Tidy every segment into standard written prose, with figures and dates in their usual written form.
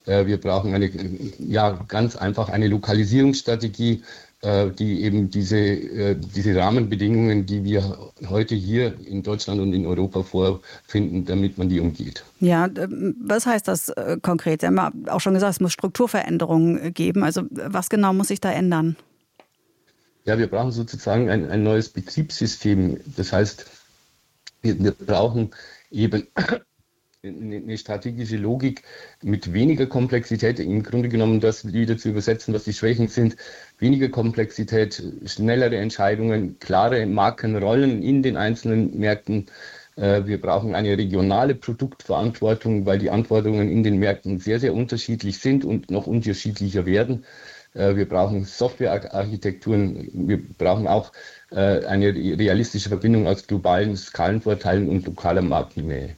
Wir brauchen ganz einfach eine Lokalisierungsstrategie, die eben diese Rahmenbedingungen, die wir heute hier in Deutschland und in Europa vorfinden, damit man die umgeht. Ja, was heißt das konkret? Sie haben auch schon gesagt, es muss Strukturveränderungen geben. Also was genau muss sich da ändern? Ja, wir brauchen sozusagen ein neues Betriebssystem. Das heißt, wir brauchen eben eine strategische Logik mit weniger Komplexität, im Grunde genommen das wieder zu übersetzen, was die Schwächen sind, weniger Komplexität, schnellere Entscheidungen, klare Markenrollen in den einzelnen Märkten. Wir brauchen eine regionale Produktverantwortung, weil die Anforderungen in den Märkten sehr, sehr unterschiedlich sind und noch unterschiedlicher werden. Wir brauchen Softwarearchitekturen, wir brauchen auch eine realistische Verbindung aus globalen Skalenvorteilen und lokaler Marktnähe.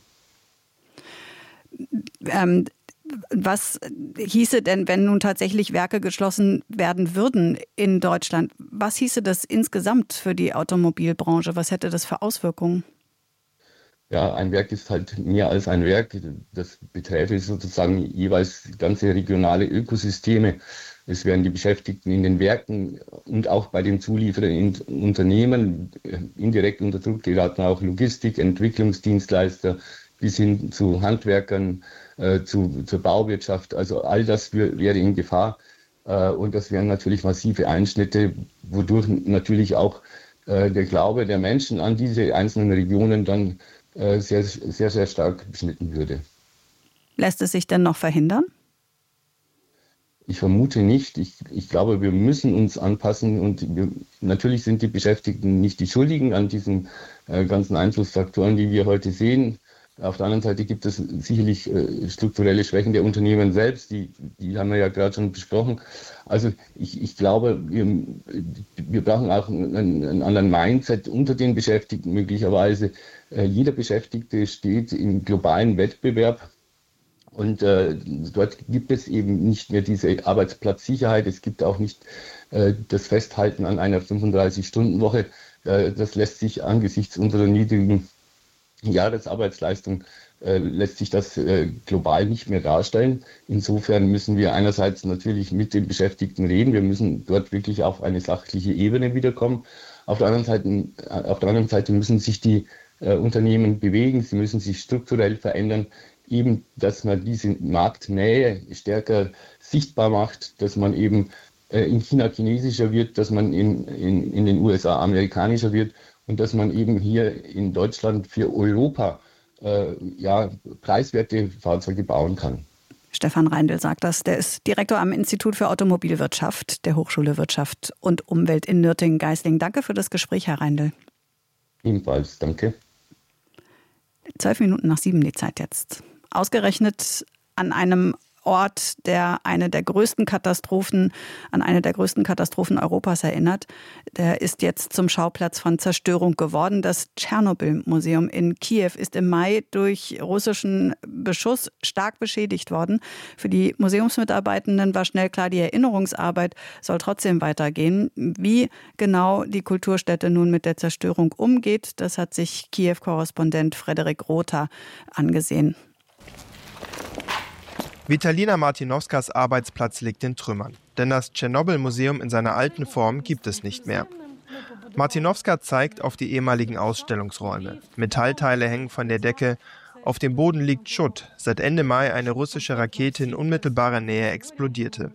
Was hieße denn, wenn nun tatsächlich Werke geschlossen werden würden in Deutschland? Was hieße das insgesamt für die Automobilbranche? Was hätte das für Auswirkungen? Ja, ein Werk ist halt mehr als ein Werk. Das beträfe sozusagen jeweils ganze regionale Ökosysteme. Es werden die Beschäftigten in den Werken und auch bei den Zulieferern in Unternehmen indirekt unter Druck geraten, auch Logistik, Entwicklungsdienstleister bis hin zu Handwerkern, zur Bauwirtschaft. Also all das wäre in Gefahr. Und das wären natürlich massive Einschnitte, wodurch natürlich auch der Glaube der Menschen an diese einzelnen Regionen dann sehr, sehr, sehr stark beschnitten würde. Lässt es sich denn noch verhindern? Ich vermute nicht. Ich glaube, wir müssen uns anpassen und natürlich sind die Beschäftigten nicht die Schuldigen an diesen ganzen Einflussfaktoren, die wir heute sehen. Auf der anderen Seite gibt es sicherlich strukturelle Schwächen der Unternehmen selbst, die haben wir ja gerade schon besprochen. Also ich glaube, wir brauchen auch einen anderen Mindset unter den Beschäftigten möglicherweise. Jeder Beschäftigte steht im globalen Wettbewerb und dort gibt es eben nicht mehr diese Arbeitsplatzsicherheit. Es gibt auch nicht das Festhalten an einer 35-Stunden-Woche. Das lässt sich angesichts unserer niedrigen Jahresarbeitsleistung lässt sich das global nicht mehr darstellen. Insofern müssen wir einerseits natürlich mit den Beschäftigten reden. Wir müssen dort wirklich auf eine sachliche Ebene wiederkommen. Auf der anderen Seite müssen sich die Unternehmen bewegen. Sie müssen sich strukturell verändern. Eben, dass man diese Marktnähe stärker sichtbar macht, dass man eben in China chinesischer wird, dass man in den USA amerikanischer wird. Und dass man eben hier in Deutschland für Europa preiswerte Fahrzeuge bauen kann. Stefan Reindl sagt das. Der ist Direktor am Institut für Automobilwirtschaft der Hochschule Wirtschaft und Umwelt in Nürtingen-Geisling. Danke für das Gespräch, Herr Reindl. Ebenfalls, danke. 7:12 die Zeit jetzt. Ausgerechnet an einem Ort, der an eine der größten Katastrophen Europas erinnert. Der ist jetzt zum Schauplatz von Zerstörung geworden. Das Tschernobyl-Museum in Kiew ist im Mai durch russischen Beschuss stark beschädigt worden. Für die Museumsmitarbeitenden war schnell klar, die Erinnerungsarbeit soll trotzdem weitergehen. Wie genau die Kulturstätte nun mit der Zerstörung umgeht, das hat sich Kiew-Korrespondent Frederik Rother angesehen. Vitalina Martinowskas Arbeitsplatz liegt in Trümmern, denn das Tschernobyl-Museum in seiner alten Form gibt es nicht mehr. Martinowska zeigt auf die ehemaligen Ausstellungsräume. Metallteile hängen von der Decke, auf dem Boden liegt Schutt, seit Ende Mai eine russische Rakete in unmittelbarer Nähe explodierte.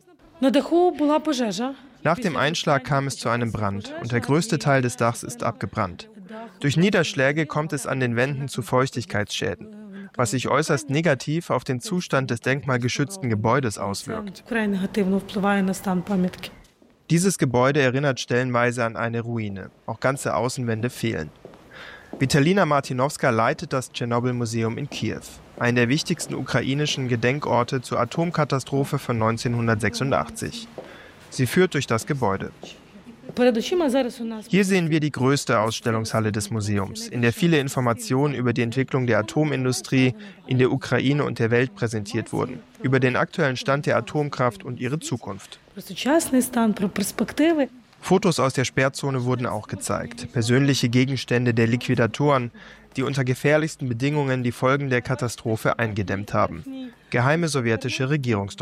Nach dem Einschlag kam es zu einem Brand und der größte Teil des Dachs ist abgebrannt. Durch Niederschläge kommt es an den Wänden zu Feuchtigkeitsschäden, was sich äußerst negativ auf den Zustand des denkmalgeschützten Gebäudes auswirkt. Dieses Gebäude erinnert stellenweise an eine Ruine. Auch ganze Außenwände fehlen. Vitalina Martinowska leitet das Tschernobyl-Museum in Kiew, einen der wichtigsten ukrainischen Gedenkorte zur Atomkatastrophe von 1986. Sie führt durch das Gebäude. Hier sehen wir die größte Ausstellungshalle des Museums, in der viele Informationen über die Entwicklung der Atomindustrie in der Ukraine und der Welt präsentiert wurden, über den aktuellen Stand der Atomkraft und ihre Zukunft. Fotos aus der Sperrzone wurden auch gezeigt, persönliche Gegenstände der Liquidatoren, die unter gefährlichsten Bedingungen die Folgen der Katastrophe eingedämmt haben. Geheime sowjetische Regierungsdokumente.